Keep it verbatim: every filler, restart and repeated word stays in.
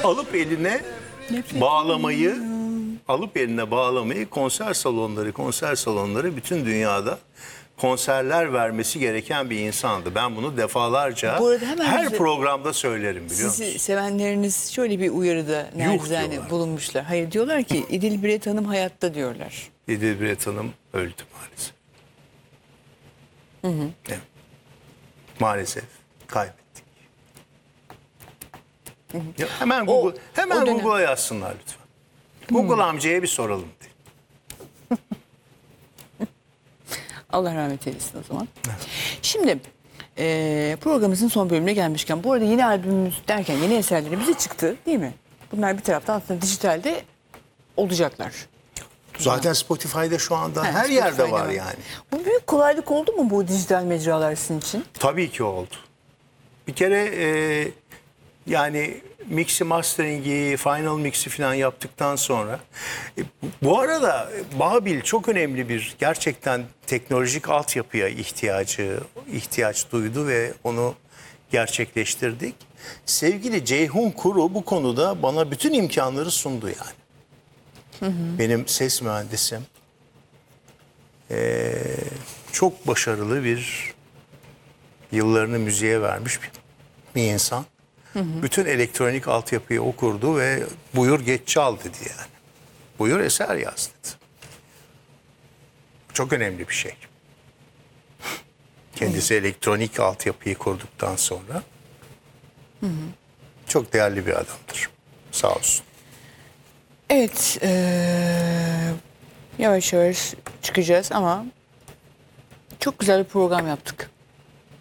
alıp eline bağlamayı, alıp eline bağlamayı konser salonları, konser salonları bütün dünyada konserler vermesi gereken bir insandı. Ben bunu defalarca Bu arada hemen her bize- programda söylerim, biliyor musun? Sizi sevenleriniz şöyle bir uyarıda nacizane diyorlar. bulunmuşlar. Hayır, diyorlar ki İdil Biret Hanım hayatta diyorlar. İdil Biret Hanım öldü maalesef. Hı hı. Evet. Maalesef kaybettik. Hı hı. Ya hemen O- Google, hemen o dönem- Google'a yazsınlar lütfen. Google amcaya bir soralım diye. Allah rahmet eylesin o zaman. Şimdi eee, programımızın son bölümüne gelmişken, bu arada yeni albümümüz derken yeni eserlerimiz de çıktı değil mi? Bunlar bir taraftan aslında dijitalde olacaklar. Zaten Spotify'da şu anda Ha, her yerde Spotify'da var yani. Bu büyük kolaylık oldu mu bu dijital mecralar sizin için? Tabii ki oldu. Bir kere e, yani mixi, mastering'i, final mix'i falan yaptıktan sonra. E, bu arada Babil çok önemli bir gerçekten teknolojik altyapıya ihtiyacı ihtiyaç duydu ve onu gerçekleştirdik. Sevgili Ceyhun Kuru bu konuda bana bütün imkanları sundu yani. Hı hı. Benim ses mühendisim. Ee, çok başarılı bir, yıllarını müziğe vermiş bir, bir insan. Hı hı. Bütün elektronik altyapıyı o kurdu ve buyur geç çal dedi yani. Buyur eser yaz dedi. Çok önemli bir şey. Kendisi hı. elektronik altyapıyı kurduktan sonra hı hı. çok değerli bir adamdır. Sağ olsun. Evet, eee, yavaş yavaş çıkacağız ama çok güzel bir program yaptık.